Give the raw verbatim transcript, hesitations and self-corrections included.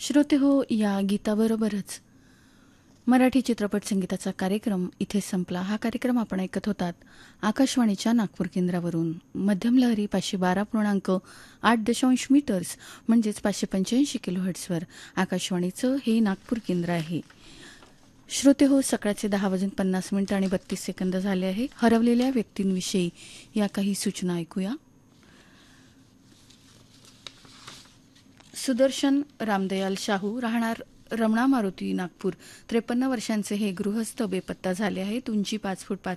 श्रोते हो, या गीताबरोबरच मराठी चित्रपट संगीताचा कार्यक्रम इथे संपला. हा कार्यक्रम आपण ऐकत होतात आकाशवाणीच्या नागपूर केंद्रावरून. मध्यम लहरी पाचशे बारा पूर्णांक आठ दशांश मीटर्स म्हणजेच पाचशे पंच्याऐंशी किलो हर्ट्सवर आकाशवाणीचं हे नागपूर केंद्र आहे. श्रोते हो, सकाळचे दहा वाजून पन्नास मिनिटं आणि बत्तीस सेकंद झाले आहे. हरवलेल्या व्यक्तींविषयी या काही सूचना ऐकूया. सुदर्शन रामदयाल शाहू, राहणार रमणा मारुती, नागपूर, त्रेपन्न वर्षांचे हे गृहस्थ बेपत्ता झाले आहेत. उंची पाच फूट पाच